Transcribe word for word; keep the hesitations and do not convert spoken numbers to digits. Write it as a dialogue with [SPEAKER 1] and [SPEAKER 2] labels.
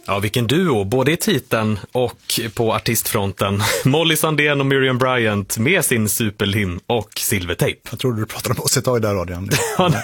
[SPEAKER 1] Ja, vilken duo, både i titeln och på artistfronten. Molly Sandén och Miriam Bryant med sin superlim och silvertejp.
[SPEAKER 2] Jag trodde du pratade om oss ett tag där, Adrian.
[SPEAKER 1] Ja, nej,